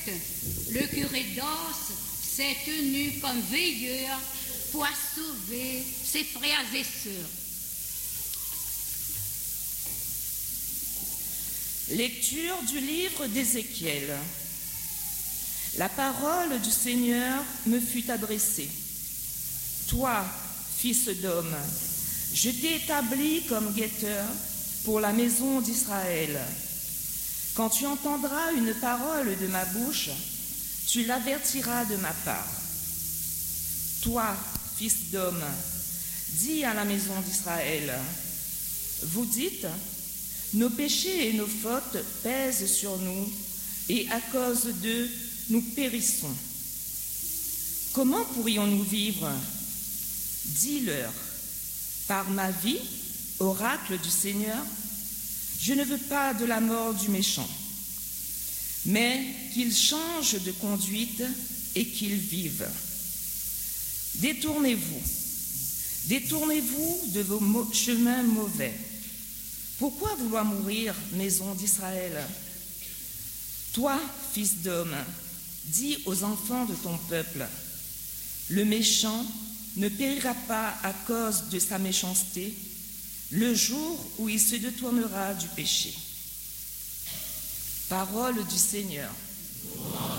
le curé d'Ors s'est tenu comme veilleur pour sauver ses frères et sœurs. Lecture du livre d'Ézéchiel. La parole du Seigneur me fut adressée. Toi, fils d'homme, je t'ai établi comme guetteur pour la maison d'Israël. Quand tu entendras une parole de ma bouche, tu l'avertiras de ma part. Toi, fils d'homme, dis à la maison d'Israël, vous dites, nos péchés et nos fautes pèsent sur nous, et à cause d'eux, nous périssons. Comment pourrions-nous vivre? Dis-leur, par ma vie, oracle du Seigneur, je ne veux pas de la mort du méchant, mais qu'il change de conduite et qu'il vive. Détournez-vous de vos chemins mauvais. Pourquoi vouloir mourir, maison d'Israël? Toi, fils d'homme, dis aux enfants de ton peuple, le méchant ne périra pas à cause de sa méchanceté, le jour où il se détournera du péché. Parole du Seigneur.